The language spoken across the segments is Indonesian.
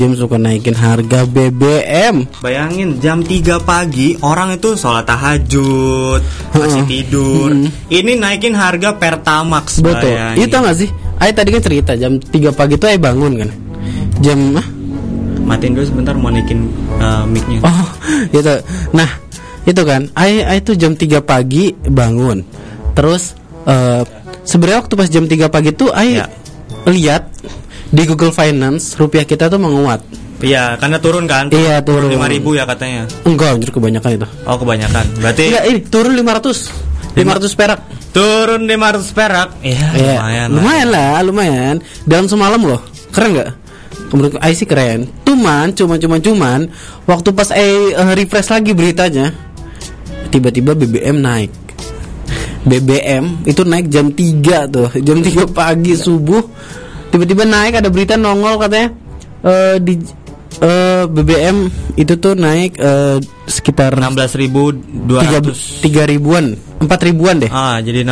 Jam suka naikin harga BBM. Bayangin jam 3 pagi orang itu sholat tahajud, masih tidur. Ini naikin harga Pertamax. Betul. Bayangin. Itu gak sih? Ay tadi kan cerita jam 3 pagi tuh Ay bangun kan. Jam Matiin dulu sebentar mau naikin mic-nya. Oh, gitu. Nah, itu kan Ay tuh jam 3 pagi bangun. Terus sebenarnya waktu pas jam 3 pagi tuh Ay lihat di Google Finance rupiah kita tuh menguat. Iya, karena turun kan? Iya, turun 5.000 ya katanya. Enggak, anjir kebanyakan itu. Oh, kebanyakan. Berarti enggak, ini turun 500 perak. Turun 500 perak. Iya, lumayan. Dalam semalam loh. Keren enggak? Menurut Ai sih keren. Cuman waktu pas refresh lagi beritanya, tiba-tiba BBM naik. BBM itu naik jam 3 tuh. Jam 3 pagi subuh tiba-tiba naik, ada berita nongol katanya di BBM itu tuh naik sekitar 16.200 3 ribuan 4 ribuan deh. Jadi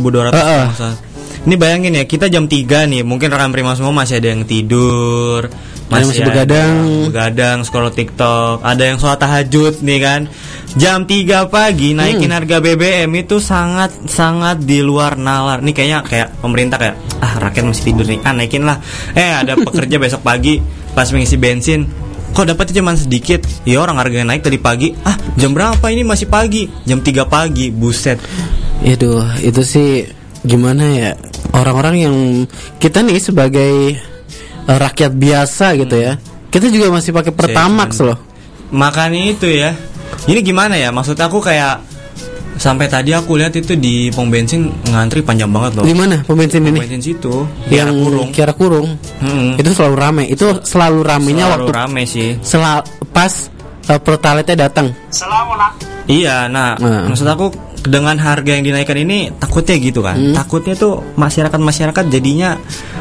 16.200. Ini bayangin ya, kita jam 3 nih, mungkin rekan Prima semua masih ada yang tidur, masih begadang scroll TikTok, ada yang sholat tahajud nih kan. Jam 3 pagi naikin harga BBM itu sangat di luar nalar. Nih kayak pemerintah kayak rakyat masih tidur nih, naikin lah. Ada pekerja besok pagi pas mengisi bensin, kok dapatnya cuma sedikit. Ya orang harganya naik tadi pagi. Jam berapa ini masih pagi? Jam 3 pagi, buset. Itu sih gimana ya, orang-orang yang kita nih sebagai rakyat biasa gitu ya, kita juga masih pakai Pertamax loh. Makanya itu ya, ini gimana ya, maksud aku kayak sampai tadi aku lihat itu di pom bensin ngantri panjang banget loh. Di mana pom bensin ini? Pom bensin situ yang Kiara Kurung. Itu selalu ramai. Itu selalu ramainya waktu rame sih. Pas Pertalite datang. Iya, maksud aku dengan harga yang dinaikkan ini takutnya gitu kan. Takutnya tuh masyarakat jadinya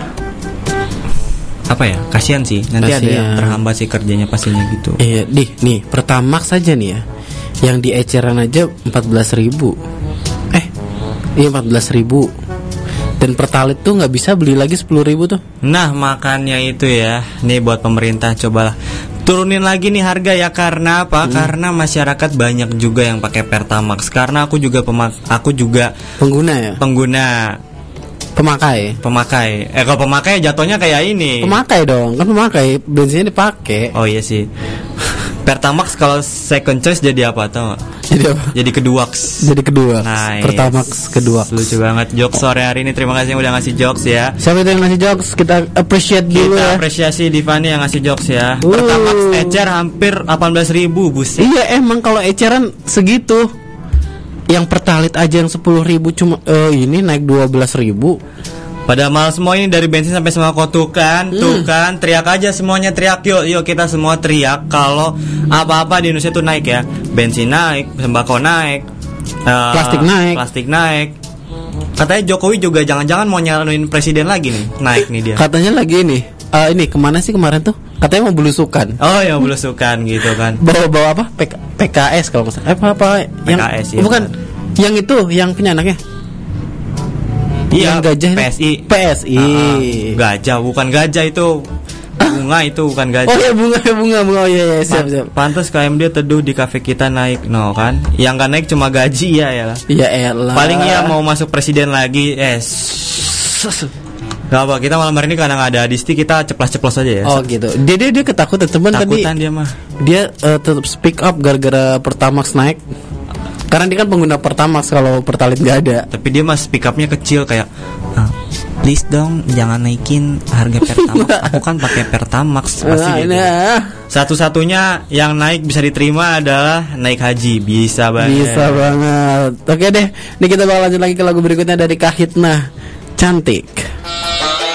apa ya, kasihan sih. Nanti ada yang terhambat sih kerjanya pastinya gitu. Iya, nih Pertamax saja nih ya, yang di eceran aja 14.000. Iya 14.000. Dan Pertalite tuh nggak bisa beli lagi 10.000 tuh. Nah makanya itu ya, nih buat pemerintah cobalah turunin lagi nih harga ya. Karena apa? Karena masyarakat banyak juga yang pakai Pertamax. Karena aku juga pengguna ya. Pemakai. Kalau pemakai jatuhnya kayak ini. Pemakai dong, kan pemakai, bensinnya dipakai. Oh iya sih. Pertamax kalau second choice jadi apa tau gak? Jadi apa? Jadi kedua. Nice. Pertamax kedua. Lucu banget jokes sore hari ini. Terima kasih yang udah ngasih jokes ya. Siapa itu yang ngasih jokes? Kita appreciate dulu ya. Kita apresiasi Divani yang ngasih jokes ya. Pertamax ecer hampir 18.000, buset. Iya emang kalau eceran segitu. Yang Pertalite aja yang 10.000 cuma ini naik 12.000. Pada mal semua ini dari bensin sampai semua tuh kan, teriak aja semuanya, teriak yuk kita semua teriak kalau apa-apa di Indonesia tuh naik ya. Bensin naik, sembako naik, plastik naik. Katanya Jokowi juga jangan-jangan mau nyalonin presiden lagi nih, naik nih dia. Katanya lagi ini kemana sih kemarin tuh? Katanya mau belusukan. Oh ya belusukan gitu kan. Bawa apa? PKS kalau nggak salah. Apa yang PKS, ya, bukan benar. Yang itu yang punya anaknya. Iya, gajah PSI. Gajah bukan gajah itu. Bunga itu bukan gajah. Oh iya bunga. Oh iya siap. Pantas KMD teduh di kafe kita naik kan. Yang gak naik cuma gaji ya. Ya elah. Paling mau masuk presiden lagi. Gak apa, kita malam hari ini karena gak ada Adisti, kita ceplos-ceplos aja ya. Oh gitu. Dia ketakutan teman tadi. Takutan dia mah. Dia tetap speak up gara-gara Pertamax naik. Karena dia kan pengguna Pertamax, kalau Pertalite nggak ada. Tapi dia mah speak up-nya kecil kayak please dong jangan naikin harga Pertamax. Aku kan pakai Pertamax pasti gitu. Satu-satunya yang naik bisa diterima adalah naik haji. Bisa banget. Oke deh, ini kita bakal lanjut lagi ke lagu berikutnya dari Kahitna, Cantik.